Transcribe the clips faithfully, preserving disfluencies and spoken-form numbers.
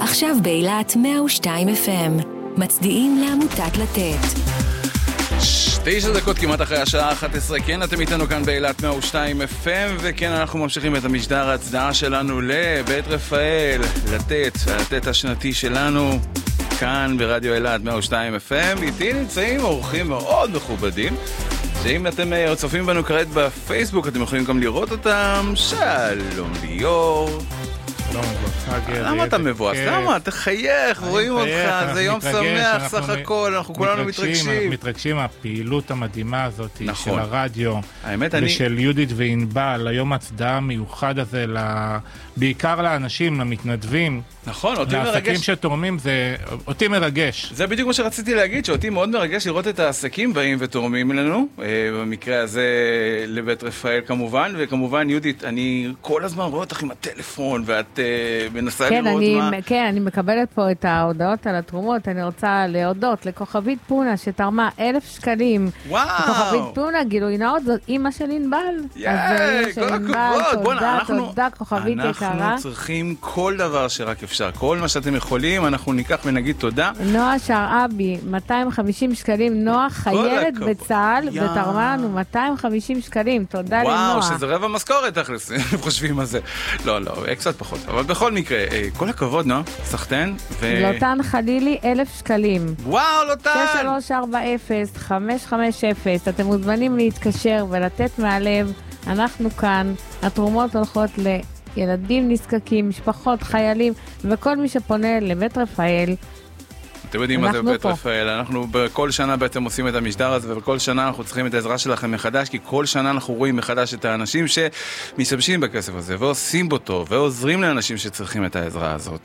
עכשיו באילת מאה ושתיים אף אם. מצדיעים לעמותת לתת. תשע דקות כמעט אחרי השעה אחת עשרה, כן, אתם איתנו כאן באילת מאה ושתיים אף אם, וכן, אנחנו ממשיכים את המשדר ההצדעה שלנו לבית רפאל, לתת, לתת השנתי שלנו, כאן ברדיו אילת מאה ושתיים אף אם. איתי נמצאים אורחים מאוד מכובדים, שאם אתם צופים בנו כעת בפייסבוק, אתם יכולים גם לראות אותם. שלום ליאור. שלום וברכה. למה אתה מבואס? למה? תחייך, רואים אותך, זה יום שמח סך הכל, אנחנו כולנו מתרגשים. אנחנו מתרגשים מהפעילות המדהימה הזאת של הרדיו, ושל יהודית וענבל, היום הצדעה המיוחד הזה, בעיקר לאנשים, למתנדבים, נכון, אותי מרגש. לעסקים שתורמים, זה אותי מרגש. זה בדיוק מה שרציתי להגיד, שאותי מאוד מרגש לראות את העסקים באים ותורמים לנו, במקרה הזה לבית רפאל כמובן, וכמובן יהודית, אני כל הזמן רואה אותך עם הטלפון, ואת מנסה כן, לראות אני, מה... כן, אני מקבלת פה את ההודעות על התרומות, אני רוצה להודות לכוכבית פונה שתרמה אלף שקלים. וואו! כוכבית פונה, גילוי נאות, זאת אמא של ענבל. יאי, כל הכבוד! תודה, תודה, כוכבית יקרה. אנחנו צריכים כל דבר שרק אפשר, כל מה שאתם יכולים, אנחנו ניקח ונגיד תודה. נועה שרעבי, מאתיים וחמישים שקלים, נועה חיילת בצהל, ותרמה לנו מאתיים וחמישים שקלים, תודה לנועה. וואו, שזה רבע משכורת, תכלס, חושבים על זה. לא, לא, קצת פחות, אבל בכל מקרה, כל הכבוד, נועה, סחטן. לוטן חלילי, אלף שקלים. וואו, לוטן! שש שלוש ארבע אפס חמש חמש אפס, אתם מוזמנים להתקשר ולתת מהלב, אנחנו כאן, התרומות הולכות ל... ילדים נזקקים, משפחות, חיילים, וכל מי שפונה לבית רפאל. אתם יודעים מה זה בית רפאל, אנחנו בכל שנה בעצם עושים את המשדר הזה, ובכל שנה אנחנו צריכים את העזרה שלכם מחדש, כי כל שנה אנחנו רואים מחדש את האנשים שמשתמשים בכסף הזה, ועושים בו טוב, ועוזרים לאנשים שצריכים את העזרה הזאת.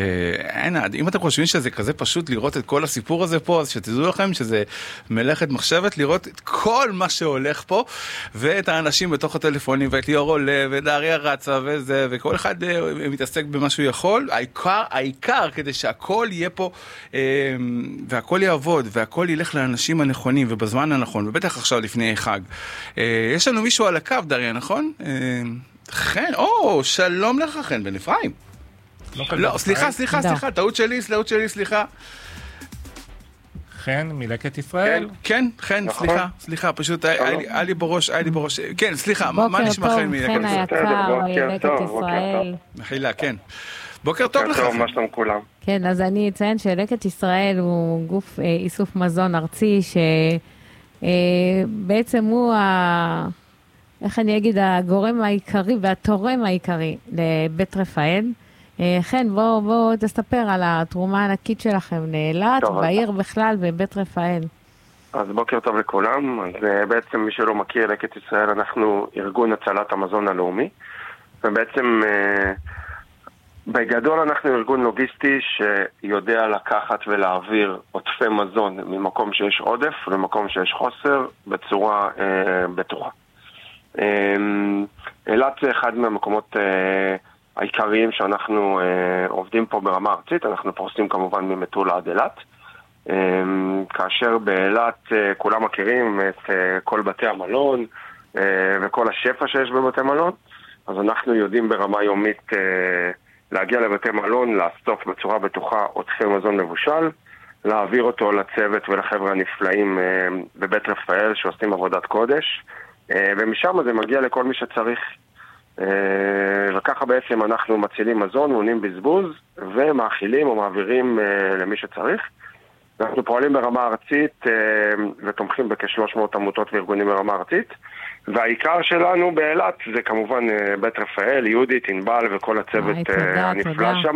ואין, אם אתם חושבים שזה כזה פשוט לראות את כל הסיפור הזה פה, אז שתדעו לכם שזה מלאכת מחשבת, לראות את כל מה שהולך פה, ואת האנשים בתוך הטלפונים, ואת ליאור עולה, ודריה רצה, וזה, וכל אחד מתעסק במה שהוא יכול. העיקר, העיקר, כדי שהכל יהיה פה, והכל יעבוד, והכל ילך לאנשים הנכונים, ובזמן הנכון, ובטח עכשיו לפני חג. יש לנו מישהו על הקו, דריה, נכון? חן, או, שלום לך, חן בן אפרים. לא, סליחה, סליחה, סליחה, טעות שלי, טעות שלי, סליחה. חן, מלקט ישראל? כן, חן, סליחה, סליחה, פשוט היה לי בראש, היה לי בראש, כן, סליחה, מה נשמע חן מלקט ישראל? חן היקר, מלקט ישראל. מחילה, כן. בוקר טוב לך. בוקר טוב, מה שלום כולם. כן, אז אני אציין שלקט ישראל הוא גוף אה, איסוף מזון ארצי, שבעצם אה, הוא, ה, איך אני אגיד, הגורם העיקרי והתורם העיקרי לבית רפאל. אה, כן, בואו בוא תספר על התרומה הענקית שלכם לאילת, בעיר בכלל בבית רפאל. אז בוקר טוב לכולם. אז בעצם מי שלא מכיר לקט ישראל, אנחנו ארגון הצלת המזון הלאומי, ובעצם... אה, בגדול אנחנו ארגון לוגיסטי שיודע לקחת ולהעביר עודפי מזון ממקום שיש עודף למקום שיש חוסר בצורה אה, בטוחה. אה, אילת זה אחד מהמקומות אה, העיקריים שאנחנו אה, עובדים פה ברמה ארצית, אנחנו פורסים כמובן ממטולה עד אילת, אה, כאשר באילת אה, כולם מכירים את אה, כל בתי המלון אה, וכל השפע שיש בבתי מלון, אז אנחנו יודעים ברמה יומית אה, להגיע לבתי מלון, לאסוף בצורה בטוחה עודפי מזון מבושל, להעביר אותו לצוות ולחבר'ה הנפלאים בבית רפאל שעושים עבודת קודש, ומשם זה מגיע לכל מי שצריך. וככה בעצם אנחנו מצילים מזון, מונעים בזבוז, ומאכילים או מעבירים למי שצריך. אנחנו פועלים ברמה ארצית ותומכים בכ-שלוש מאות עמותות וארגונים ברמה ארצית, והעיקר שלנו באילת זה כמובן בית רפאל, יהודית, ענבל וכל הצוות הנפלא שם.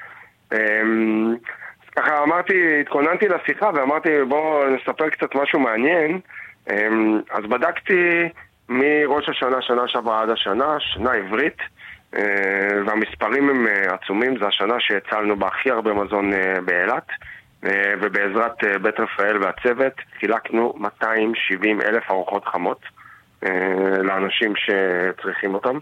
ככה אמרתי, התכוננתי לשיחה ואמרתי בואו נספר קצת משהו מעניין. אז בדקתי מראש השנה, שנה שעברה עד השנה, שנה עברית, והמספרים הם עצומים, זה השנה שהצלנו בהכי הרבה מזון באילת, ובעזרת בית רפאל והצוות חילקנו מאתיים שבעים אלף ארוחות חמות לאנשים שצריכים אותם,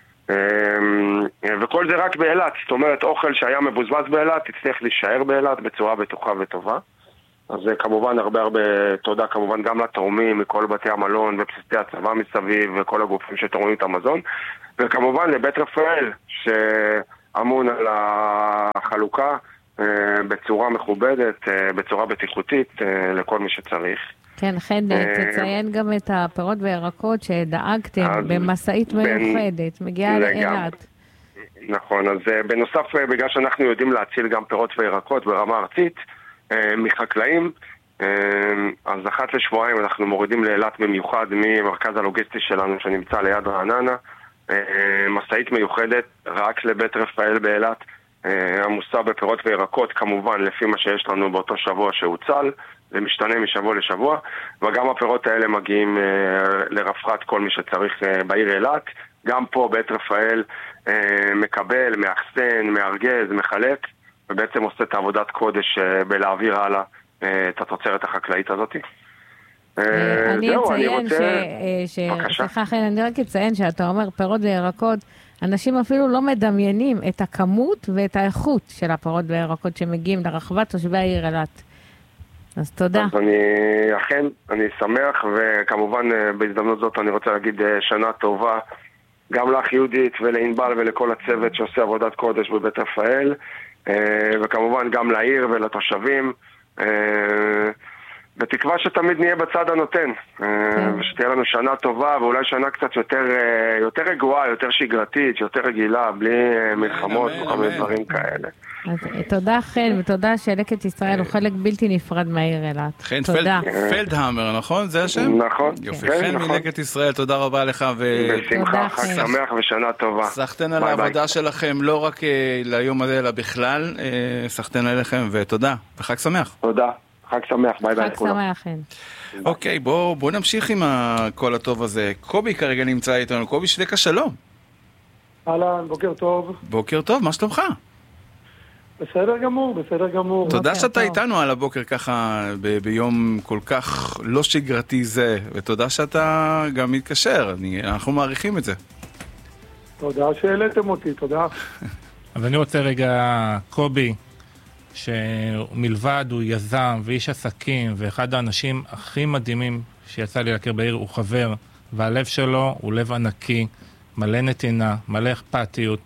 וכל זה רק באילת. זאת אומרת, אוכל שהיה מבוזבז באילת תצטרך להישאר באילת בצורה בטוחה וטובה. אז כמובן הרבה הרבה תודה כמובן גם לתורמים מכל בתי המלון ובסיסי הצבא מסביב וכל הגופים שתורמים את המזון, וכמובן לבית רפאל שאמון על החלוקה בצורה מכובדת, בצורה בטיחותית לכל מי שצריך. כן, חן, תציין גם את הפירות וירקות שדאגתם במסעית מיוחדת, מגיעה לאילת. נכון, אז בנוסף, בגלל שאנחנו יודעים להציל גם פירות וירקות ברמה ארצית מחקלאים, אז אחת לשבועיים אנחנו מורידים לאילת במיוחד ממרכז הלוגיסטי שלנו שנמצא ליד רעננה, מסעית מיוחדת רק לבית רפאל באילת, עמוסה בפירות וירקות כמובן לפי מה שיש לנו באותו שבוע שהוצל, זה משתנה משבוע לשבוע, וגם הפירות האלה מגיעים לרפרט כל מי שצריך בעיר אילת. גם פה בית רפאל מקבל, מאחסן, מארגז, מחלק, ובעצם עושה את עבודת קודש בלהעביר הלאה את התוצרת החקלאית הזאת. אני אציין ש... סליחה, חן, אני רק אציין שאתה אומר פירות וירקות, אנשים אפילו לא מדמיינים את הכמות ואת האיכות של הפירות וירקות שמגיעים לרחבת תושבי העיר אילת. אז תודה. אז אני, אכן, אני שמח, וכמובן בהזדמנות זאת אני רוצה להגיד שנה טובה, גם לך יהודית ולענבל ולכל הצוות שעושה עבודת קודש בבית רפאל, וכמובן גם לעיר ולתושבים, בתקווה שתמיד נהיה בצד הנותן, ושתהיה לנו שנה טובה, ואולי שנה קצת יותר, יותר רגועה, יותר שגרתית, יותר רגילה, בלי מלחמות וכל מיני דברים כאלה. אז תודה חן, ותודה שלקט ישראל הוא חלק בלתי נפרד מהעיר אילת. חן פלדהמר, נכון? זה השם? נכון. יופי, חן מלקט ישראל, תודה רבה לך. בשמחה, חג שמח ושנה טובה. סחטן על העבודה שלכם, לא רק ליום הזה, אלא בכלל, סחטן עליכם, ותודה, וחג שמח. תודה. חג שמח, ביי ביי. חג שמח, כן. אוקיי, בואו בוא נמשיך עם הקול הטוב הזה. קובי כרגע נמצא איתנו. קובי שווקה, שלום. אהלן, בוקר טוב. בוקר טוב, מה שלומך? בסדר גמור, בסדר גמור. תודה שאתה איתנו על הבוקר ככה ב- ביום כל כך לא שגרתי זה, ותודה שאתה גם מתקשר, אני, אנחנו מעריכים את זה. תודה שהעליתם אותי, תודה. אבל אני רוצה רגע, קובי, שמלבד הוא יזם ואיש עסקים ואחד האנשים הכי מדהימים שיצא לי להכיר בעיר, הוא חבר, והלב שלו הוא לב ענקי, מלא נתינה, מלא אכפתיות,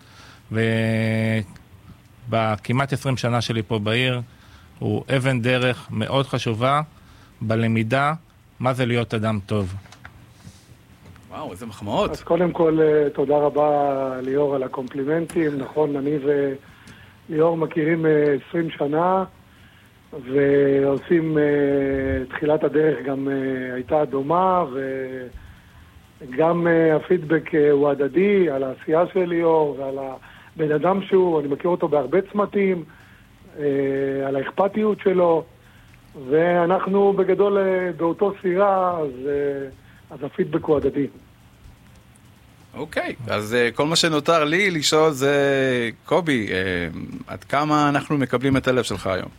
ובכמעט עשרים שנה שלי פה בעיר הוא אבן דרך מאוד חשובה בלמידה מה זה להיות אדם טוב. וואו, איזה מחמאות. אז קודם כל תודה רבה ליאור על הקומפלימנטים. נכון, אני ו... ליאור מכירים עשרים שנה, ועושים תחילת הדרך גם הייתה דומה, וגם הפידבק הוא הדדי על העשייה של ליאור ועל הבן אדם שהוא, אני מכיר אותו בהרבה צמתים, על האכפתיות שלו, ואנחנו בגדול באותו סירה, אז, אז הפידבק הוא הדדי. אוקיי, אז כל מה שנותר לי לשאול זה, קובי, עד כמה אנחנו מקבלים את הלב שלך היום?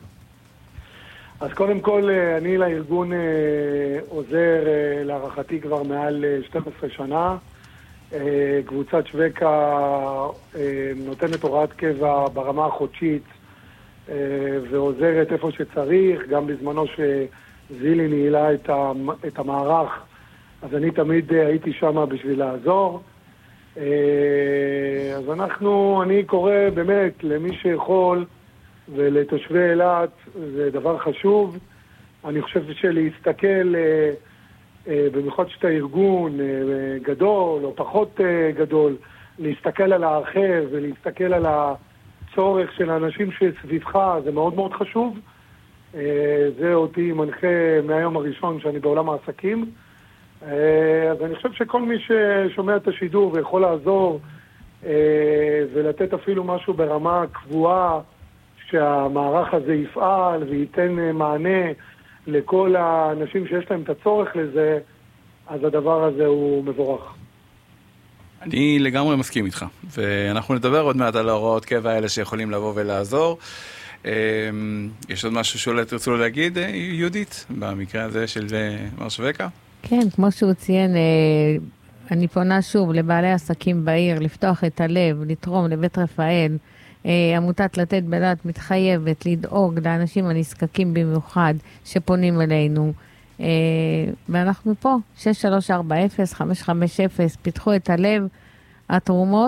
אז קודם כל, אני לארגון עוזר להערכתי כבר מעל שתים עשרה שנה. קבוצת שווקה נותנת הוראת קבע ברמה החודשית ועוזרת איפה שצריך, גם בזמנו שזילי ניהלה את המערך. אז אני תמיד הייתי שם בשביל לעזור. אז אנחנו, אני קורא באמת למי שיכול ולתושבי אילת, זה דבר חשוב. אני חושב שלהסתכל, במיוחד שאתה ארגון גדול או פחות גדול, להסתכל על האחר ולהסתכל על הצורך של האנשים שסביבך, זה מאוד מאוד חשוב. זה אותי מנחה מהיום הראשון שאני בעולם העסקים. אז אני חושב שכל מי ששומע את השידור ויכול לעזור ולתת אפילו משהו ברמה קבועה שהמערך הזה יפעל וייתן מענה לכל האנשים שיש להם את הצורך לזה, אז הדבר הזה הוא מבורך. אני לגמרי מסכים איתך, ואנחנו נדבר עוד מעט על ההוראות קבע האלה שיכולים לבוא ולעזור. יש עוד משהו שאולי תרצו להגיד, יהודית, במקרה הזה של מר שווקה? כן, כמו שהוא ציין, אני פונה שוב לבעלי עסקים בעיר, לפתוח את הלב, לתרום לבית רפאל. עמותת לתת באילת מתחייבת לדאוג לאנשים הנזקקים במיוחד שפונים אלינו. ואנחנו פה, שש שלוש ארבע אפס חמש חמש אפס, פיתחו את הלב. התרומות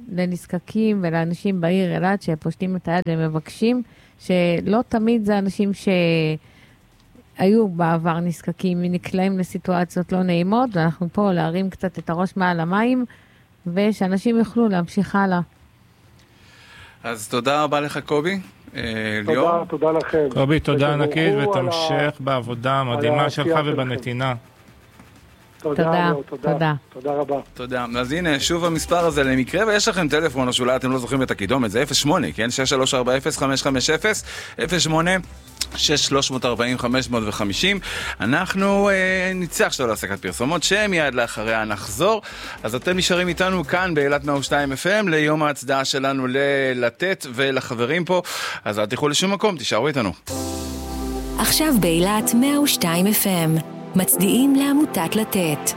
לנזקקים ולאנשים בעיר אילת שפושטים את היד ומבקשים, שלא תמיד זה אנשים שהיו בעבר נזקקים ונקלעים לסיטואציות לא נעימות, ואנחנו פה להרים קצת את הראש מעל המים, ושאנשים יוכלו להמשיך הלאה. אז תודה רבה לך קובי. תודה, תודה לכם. קובי, תודה ענקית ותמשך בעבודה המדהימה שלך ובנתינה. תודה, תודה. תודה רבה. תודה. אז הנה, שוב המספר הזה למקרה, ויש לכם טלפון, או שאולי אתם לא זוכרים את הקידומת, זה אפס שמונה, כן? שש שלוש ארבע אפס חמש חמש אפס, אפס שמונה שש שלוש ארבע חמש חמש אפס. אנחנו אה, נצא עכשיו להפסקת פרסומות, שמיד לאחריה נחזור. אז אתם נשארים איתנו כאן באילת מאה ושתיים אף אם, ליום ההצדעה שלנו ללתת ולחברים פה. אז אל תלכו לשום מקום, תישארו איתנו. עכשיו באילת מאה ושתיים אף אם. מצדיעים לעמותת לתת.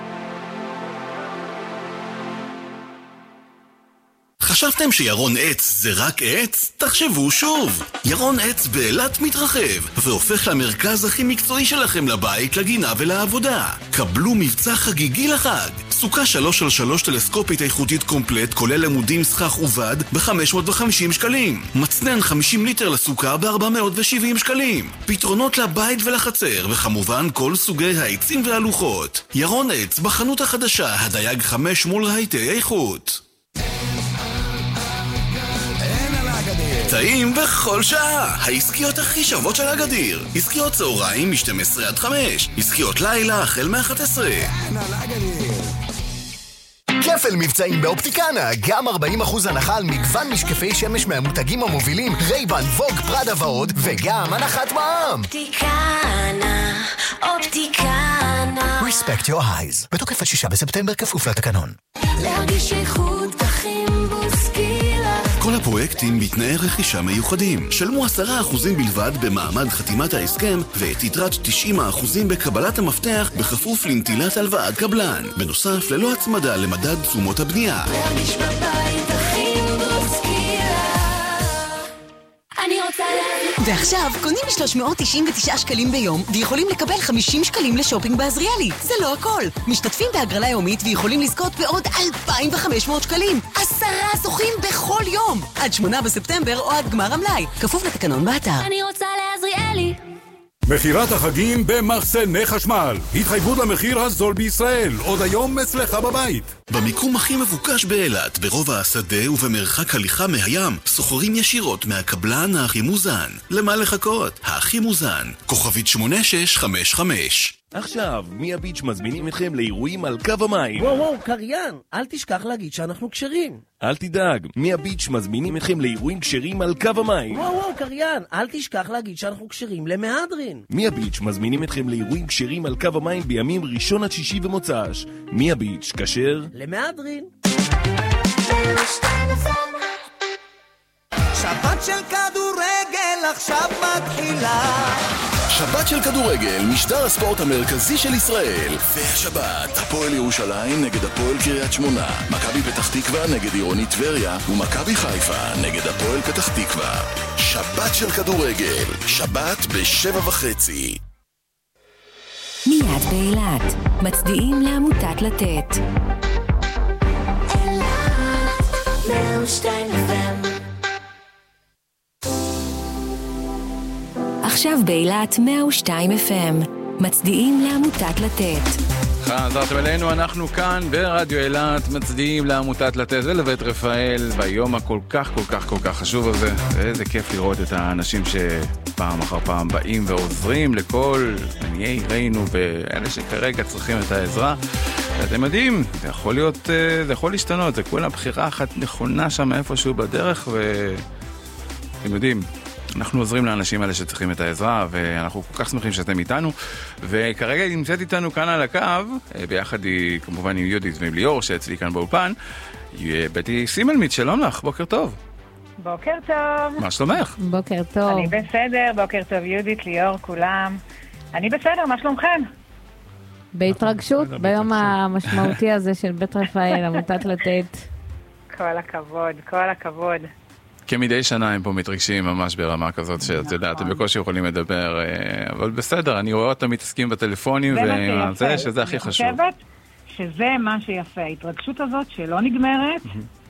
חשבתם שירון עץ זה רק עץ? תחשבו שוב. ירון עץ באילת מתרחב והופך למרכז הכי מקצועי שלכם לבית, לגינה ולעבודה. קבלו מבצע חגיגי לחג. סוכה שלוש על שלוש טלסקופית איכותית קומפלט כולל עמודים סכך ובד ב-חמש מאות וחמישים שקלים. מצנן חמישים ליטר לסוכה ב-ארבע מאות ושבעים שקלים. פתרונות לבית ולחצר, וכמובן כל סוגי העצים והלוחות. ירון עץ בחנות החדשה, הדייג חמש מול רהיטי איכות. טעים בכל שעה. העסקיות הכי שוות של הגדיר. עסקיות צהריים מ-שתים עשרה עד חמש. עסקיות לילה החל מ-אחת עשרה. כפל מבצעים באופטיקנה, גם ארבעים אחוז הנחה על מגוון משקפי שמש מהמותגים המובילים, רייבן, ווג, פרדה ועוד, וגם הנחת מע"מ. אופטיקנה, אופטיקנה. Respect your eyes. בתוקף עד שישה בספטמבר כפוף לתקנון. להרגיש איכות אחים בוסקילה. כל הפרויקטים בתנאי רכישה מיוחדים. שלמו עשרה אחוזים בלבד במעמד חתימת ההסכם, ואת יתרת תשעים אחוזים בקבלת המפתח בכפוף לנטילת הלוואת קבלן. בנוסף, ללא הצמדה למדד תשומות הבנייה. להרגיש בבית אחים בוסקילה. אני רוצה להביא. ועכשיו, קונים ב-שלוש מאות תשעים ותשעה שקלים ביום, ויכולים לקבל חמישים שקלים לשופינג בעזריאלי. זה לא הכל. משתתפים בהגרלה יומית ויכולים לזכות בעוד אלפיים וחמש מאות שקלים. עשרה זוכים בכל יום. עד שמונה בספטמבר או עד גמר המלאי. כפוף לתקנון באתר. אני רוצה לעזריאלי. מחירת החגים במחסני חשמל. התחייבות למחיר הזול בישראל. עוד היום אצלך בבית. במיקום הכי מבוקש באילת, ברובע השדה ובמרחק הליכה מהים, סוחרים ישירות מהקבלן הכי מוזן. למה לחכות? הכי מוזן. כוכבית שמונה שש חמש חמש. עכשיו, מי הביץ' מזמינים אתכם לאירועים על קו המים. וואו וואו, קריין, אל תשכח להגיד שאנחנו קשרים. אל תדאג, מי הביץ' מזמינים אתכם לאירועים קשרים על קו המים. וואו וואו, קריין, אל תשכח להגיד שאנחנו קשרים למהדרין. מי הביץ' מזמינים אתכם לאירועים קשרים על קו המים בימים ראשון עד שישי ומוצ"ש. מי הביץ' קשר? למהדרין. שבת של כדורגל עכשיו מתחילה. שבת של כדורגל, משדר הספורט המרכזי של ישראל. והשבת, הפועל ירושלים נגד הפועל קריית שמונה, מכבי פתח תקווה נגד עירוני טבריה, ומכבי חיפה נגד הפועל פתח תקווה. שבת של כדורגל, שבת בשבע וחצי. מיד באילת, מצדיעים לעמותת לתת. אילת, מאה ושתיים אף אם. עכשיו באילת מאה ושתיים אף אם, מצדיעים לעמותת לתת. חזרתם אלינו, אנחנו כאן ברדיו אילת, מצדיעים לעמותת לתת ולבית רפאל ביום הכל כך כל כך כל כך חשוב הזה. ואיזה כיף לראות את האנשים שפעם אחר פעם באים ועוזרים לכל עניי עירנו ואלה שכרגע צריכים את העזרה. ואתם יודעים, זה יכול להיות, זה יכול להשתנות, זה כולה בחירה אחת נכונה שם איפשהו בדרך, ואתם יודעים, אנחנו עוזרים לאנשים האלה שצריכים את העזרה, ואנחנו כל כך שמחים שאתם איתנו. וכרגע היא נמצאת איתנו כאן על הקו, ביחד היא כמובן עם יהודית ועם ליאור, שאצלי כאן באולפן. בטי סימלמית, שלום לך, בוקר טוב. בוקר טוב. מה שלומך? בוקר טוב. אני בסדר, בוקר טוב יהודית, ליאור, כולם. אני בסדר, מה שלומכם? בהתרגשות, ביום המשמעותי הזה של בית רפאל, עמותת לתת. כל הכבוד, כל הכבוד. כמדי שנה הם פה מתרגשים ממש ברמה כזאת שאת יודעת, אתם בקושי יכולים לדבר, אבל בסדר, אני רואה אותם מתעסקים בטלפונים, וזה שזה הכי חשוב. אני חושבת שזה מה שיפה, ההתרגשות הזאת שלא נגמרת,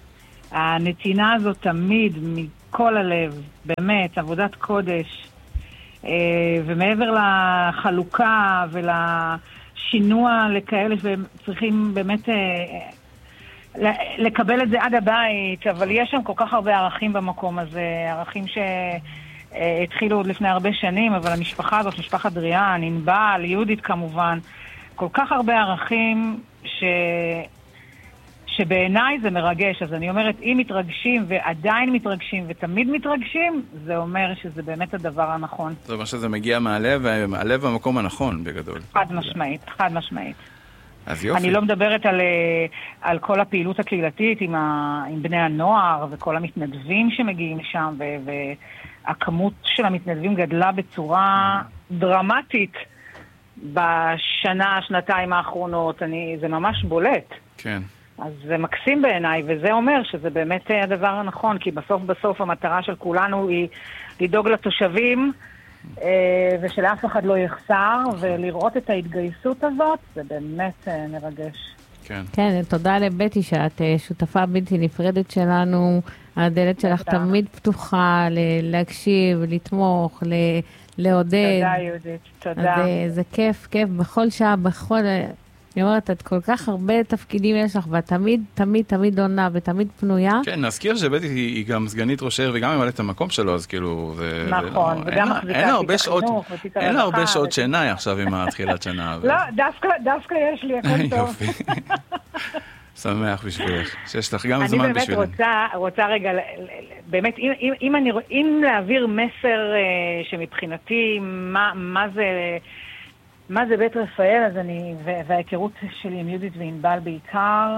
הנתינה הזאת תמיד, מכל הלב, באמת, עבודת קודש, ומעבר לחלוקה ולשינוע לכאלה שצריכים באמת לקבל את זה עד הבית, אבל יש שם כל כך הרבה ערכים במקום הזה, ערכים שהתחילו עוד לפני הרבה שנים, אבל המשפחה הזאת, משפחת דריאן, ענבל, יהודית כמובן, כל כך הרבה ערכים ש... שבעיניי זה מרגש. אז אני אומרת, אם מתרגשים ועדיין מתרגשים ותמיד מתרגשים, זה אומר שזה באמת הדבר הנכון. זאת אומרת שזה מגיע מהלב, והלב במקום הנכון בגדול. חד משמעית, חד משמעית. אז יופי. אני לא מדברת על, על כל הפעילות הקהילתית עם, ה, עם בני הנוער וכל המתנדבים שמגיעים לשם, ו, והכמות של המתנדבים גדלה בצורה דרמטית בשנה, שנתיים האחרונות. אני, זה ממש בולט. כן. אז זה מקסים בעיניי, וזה אומר שזה באמת הדבר הנכון, כי בסוף בסוף המטרה של כולנו היא לדאוג לתושבים, ושלאף אחד לא יחסר, ולראות את ההתגייסות הזאת, זה באמת מרגש. כן. כן, תודה לבטי שאת שותפה בלתי נפרדת שלנו, הדלת שלך תמיד פתוחה להקשיב, לתמוך, לעודד. תודה יהודית, תודה. אז זה כיף, כיף, בכל שעה, בכל... אני אומרת, את כל כך הרבה תפקידים יש לך, ואת תמיד, תמיד, תמיד עונה ותמיד פנויה. כן, נזכיר שבטי היא גם סגנית ראש העיר וגם ממלאת את המקום שלו, אז כאילו... נכון, וגם מחזיקה את החינוך. אין לה הרבה שעות שינה עכשיו עם התחילת שנה. לא, דווקא יש לי, הכל טוב. יופי. שמח בשבילך, שיש לך גם זמן בשבילך. אני באמת רוצה רגע, באמת, אם להעביר מסר שמבחינתי, מה זה... מה זה בית רפאל, אז אני, וההיכרות שלי עם יהודית וענבל בעיקר,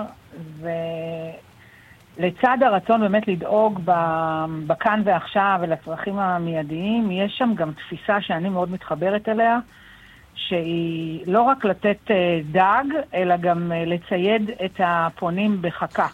ולצד הרצון באמת לדאוג בכאן ועכשיו ולצרכים המיידיים, יש שם גם תפיסה שאני מאוד מתחברת אליה, שהיא לא רק לתת דג, אלא גם לצייד את הפונים בחכה.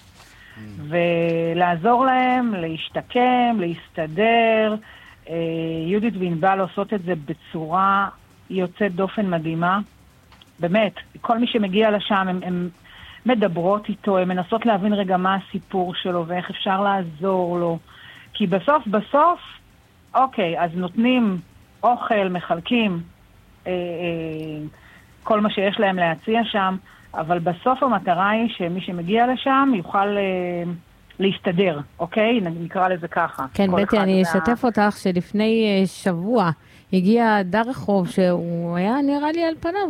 ולעזור להם, להשתקם, להסתדר. יהודית וענבל עושות את זה בצורה... יוצאת דופן מדהימה. באמת, כל מי שמגיע לשם, הם, הם מדברות איתו, הם מנסות להבין רגע מה הסיפור שלו ואיך אפשר לעזור לו. כי בסוף, בסוף, אוקיי, אז נותנים אוכל, מחלקים, אה, אה, כל מה שיש להם להציע שם, אבל בסוף המטרה היא שמי שמגיע לשם יוכל אה, להסתדר, אוקיי? נקרא לזה ככה. כן, בטי, אני וה... אשתף אותך שלפני שבוע, הגיע דר רחוב שהוא היה נראה לי על פניו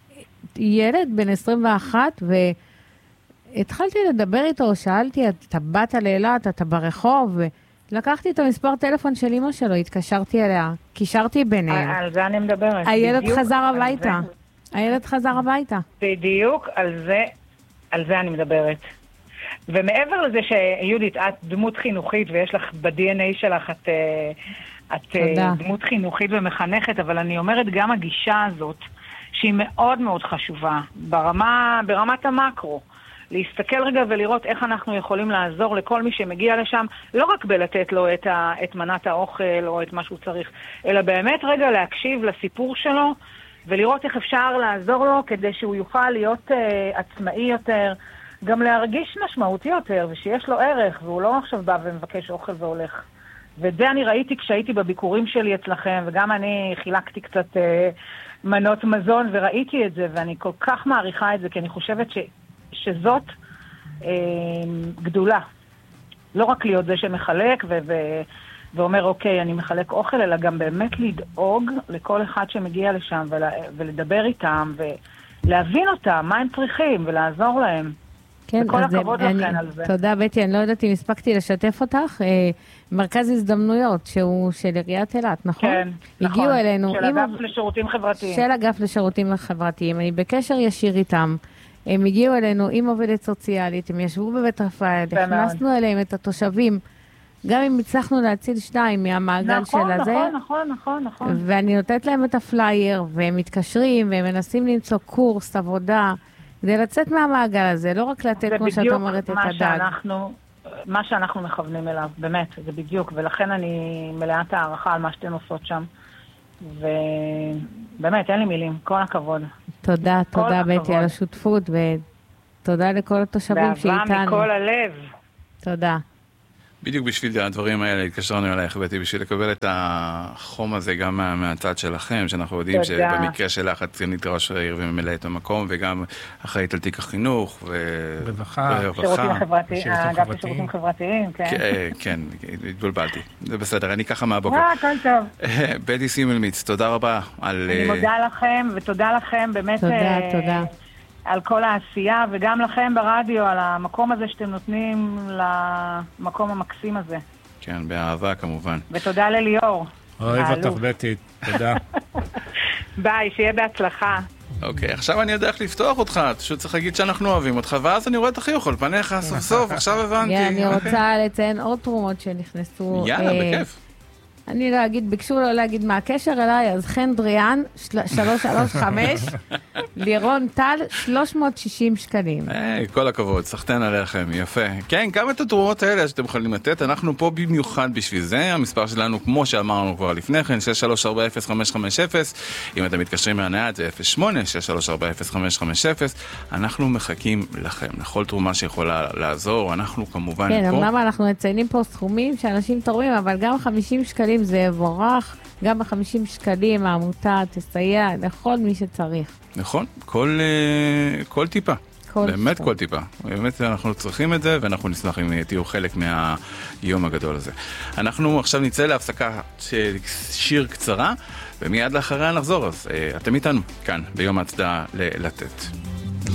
ילד בן עשרים ואחת, והתחלתי לדבר איתו, שאלתי, אתה באת לאילת, אתה ברחוב, ולקחתי את המספר טלפון של אמא שלו, התקשרתי אליה, קישרתי ביניהם. על זה אני מדברת. הילד חזר הביתה. הילד חזר הביתה. בדיוק, על זה, על זה אני מדברת. ומעבר לזה שיהודית, את דמות חינוכית, ויש לך ב-די אן איי שלך את... את דמות חינוכית ומחנכת, אבל אני אומרת גם הגישה הזאת, שהיא מאוד מאוד חשובה, ברמה, ברמת המקרו, להסתכל רגע ולראות איך אנחנו יכולים לעזור לכל מי שמגיע לשם, לא רק בלתת לו את, ה, את מנת האוכל או את מה שהוא צריך, אלא באמת רגע להקשיב לסיפור שלו, ולראות איך אפשר לעזור לו כדי שהוא יוכל להיות uh, עצמאי יותר, גם להרגיש משמעותי יותר, ושיש לו ערך, והוא לא עכשיו בא ומבקש אוכל והולך. ואת זה אני ראיתי כשהייתי בביקורים שלי אצלכם, וגם אני חילקתי קצת אה, מנות מזון, וראיתי את זה, ואני כל כך מעריכה את זה, כי אני חושבת ש, שזאת אה, גדולה. לא רק להיות זה שמחלק ו, ו, ואומר, אוקיי, אני מחלק אוכל, אלא גם באמת לדאוג לכל אחד שמגיע לשם, ולה, ולדבר איתם, ולהבין אותם, מה הם צריכים, ולעזור להם. כן, וכל אז הכבוד אני, לכן על זה. תודה בטי, אני לא יודעת אם הספקתי לשתף אותך, אה, מרכז הזדמנויות שהוא של עיריית אילת, נכון? כן, הגיעו נכון. אלינו, של עם... אגף לשירותים חברתיים. של אגף לשירותים חברתיים, אני בקשר ישיר איתם, הם הגיעו אלינו עם עובדת סוציאלית, הם ישבו בבית רפאל, הכנסנו אליהם את התושבים, גם אם הצלחנו להציל שניים מהמעגל נכון, של הזה. נכון, נכון, נכון, נכון. ואני נותנת להם את הפלייר, והם מתקשרים, והם מנסים למצוא קורס, עבודה, כדי לצאת מהמעגל הזה, לא רק לתת, כמו שאת אומרת, את הדג. שאנחנו, מה שאנחנו מכוונים אליו, באמת, זה בדיוק, ולכן אני מלאת הערכה על מה שאתן עושות שם. ובאמת, אין לי מילים, כל הכבוד. תודה, כל תודה הכבוד. בטי על השותפות, ותודה לכל התושבים שאיתנו. באהבה מכל הלב. תודה. בדיוק בשביל הדברים האלה התקשרנו אלייך, בטי, בשביל לקבל את החום הזה גם מה, מהצד שלכם, שאנחנו יודעים תודה. שבמקרה שלך את סגנית ראש העיר וממלאת המקום, וגם אחראית על תיק החינוך ורווחה. שירותים חברתיים, האגף לשירותים חברתיים, כן. כן, התבלבלתי. זה בסדר, אני ככה מהבוקר. אה, הכל טוב. בטי סימלמיץ, תודה רבה על... אני מודה לכם, ותודה לכם, באמת... תודה, תודה. על כל העשייה, וגם לכם ברדיו, על המקום הזה שאתם נותנים למקום המקסים הזה. כן, באהבה כמובן. ותודה לליאור. אוהב אותך בטי, תודה. ביי, שיהיה בהצלחה. אוקיי, עכשיו אני יודע איך לפתוח אותך, פשוט צריך להגיד שאנחנו אוהבים אותך, ואז אני רואה את החיוך על פניך סוף סוף, עכשיו הבנתי. אני רוצה לציין עוד תרומות שנכנסו. יאללה, בכיף. אני לא אגיד, ביקשו לא להגיד מה הקשר אליי, אז חן דריאן, שלוש שלוש חמש, לירון טל, שלוש מאות ושישים שקלים. היי, כל הכבוד, סחטן עליכם, יפה. כן, גם את התרומות האלה שאתם יכולים לתת, אנחנו פה במיוחד בשביל זה, המספר שלנו, כמו שאמרנו כבר לפני כן, שש שלוש ארבע אפס חמש חמש אפס, אם אתם מתקשרים מהנייד זה אפס שמונה שש שלוש ארבע אפס חמש חמש אפס, אנחנו מחכים לכם, לכל תרומה שיכולה לעזור, אנחנו כמובן כן, פה. כן, אמנם אנחנו מציינים פה סכומים שאנשים תורמים, אבל גם חמישים שקלים זה יבורך, גם ב-חמישים שקלים העמותה תסייע לכל מי שצריך. נכון, כל, כל טיפה. כל באמת כל טיפה. באמת אנחנו צריכים את זה, ואנחנו נשמח אם תהיו חלק מהיום הגדול הזה. אנחנו עכשיו נצא להפסקה של שיר קצרה, ומיד לאחריה נחזור. אז אתם איתנו כאן ביום ההצדעה לתת.